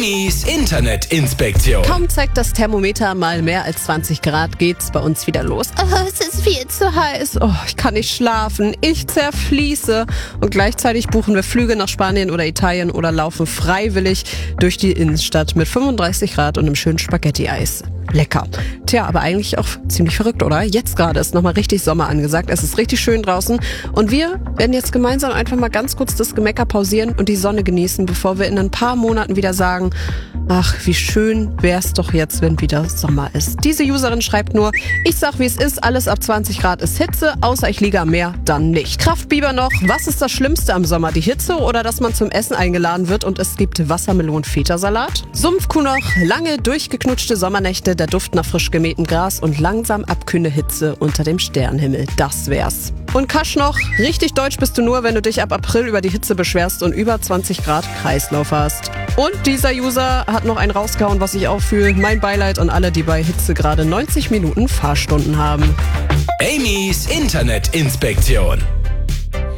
Amy's Internetinspektion. Kaum zeigt das Thermometer mal mehr als 20 Grad, geht's bei uns wieder los. Es ist viel zu heiß. Ich kann nicht schlafen. Ich zerfließe. Und gleichzeitig buchen wir Flüge nach Spanien oder Italien oder laufen freiwillig durch die Innenstadt mit 35 Grad und einem schönen Spaghetti-Eis. Lecker. Tja, aber eigentlich auch ziemlich verrückt, oder? Jetzt gerade ist nochmal richtig Sommer angesagt. Es ist richtig schön draußen. Und wir werden jetzt gemeinsam einfach mal ganz kurz das Gemecker pausieren und die Sonne genießen, bevor wir in ein paar Monaten wieder sagen, ach, wie schön wär's doch jetzt, wenn wieder Sommer ist. Diese Userin schreibt nur, ich sag wie es ist, alles ab 20 Grad ist Hitze, außer ich liege am Meer, dann nicht. Kraftbiber noch, was ist das Schlimmste am Sommer? Die Hitze oder dass man zum Essen eingeladen wird und es gibt Wassermelonen-Feta-Salat? Sumpfkuh noch, lange durchgeknutschte Sommernächte, der Duft nach frisch gemähtem Gras und langsam abkühlende Hitze unter dem Sternenhimmel. Das wär's. Und Kasch noch, richtig deutsch bist du nur, wenn du dich ab April über die Hitze beschwerst und über 20 Grad Kreislauf hast. Und dieser User hat noch einen rausgehauen, was ich auch fühle. Mein Beileid an alle, die bei Hitze gerade 90 Minuten Fahrstunden haben. Amy's Internetinspektion.